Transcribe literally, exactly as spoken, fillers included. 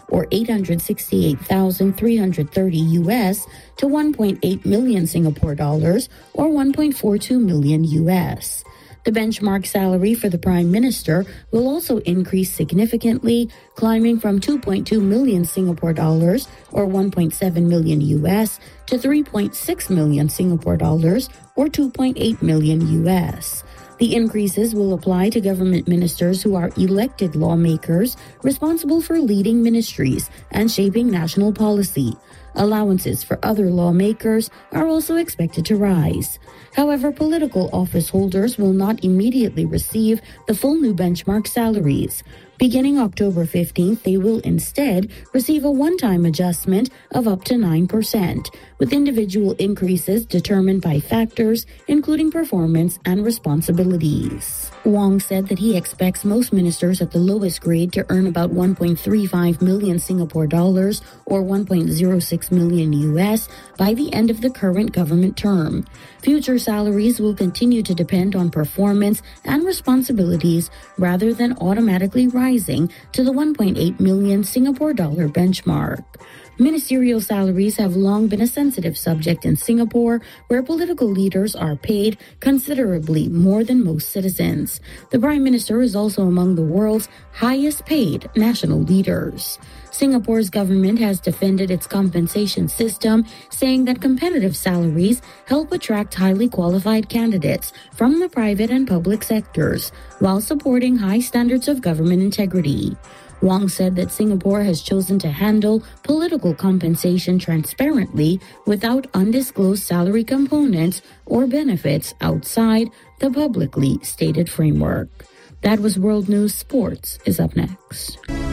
or eight hundred sixty-eight thousand three hundred thirty U S, to one point eight million Singapore dollars, or one point four two million U S. The benchmark salary for the Prime Minister will also increase significantly, climbing from two point two million Singapore dollars, or one point seven million U S, to three point six million Singapore dollars, or two point eight million U S. The increases will apply to government ministers who are elected lawmakers responsible for leading ministries and shaping national policy. Allowances for other lawmakers are also expected to rise. However, political office holders will not immediately receive the full new benchmark salaries. Beginning October fifteenth, they will instead receive a one-time adjustment of up to nine percent, with individual increases determined by factors including performance and responsibilities. Wong said that he expects most ministers at the lowest grade to earn about one point three five million Singapore dollars, or one point zero six million U S, by the end of the current government term. Future salaries will continue to depend on performance and responsibilities rather than automatically rising to the one point eight million Singapore dollar benchmark. Ministerial salaries have long been a sensitive subject in Singapore, where political leaders are paid considerably more than most citizens. The Prime Minister is also among the world's highest paid national leaders. Singapore's government has defended its compensation system, saying that competitive salaries help attract highly qualified candidates from the private and public sectors, while supporting high standards of government integrity. Wong said that Singapore has chosen to handle political compensation transparently without undisclosed salary components or benefits outside the publicly stated framework. That was World News. Sports is up next.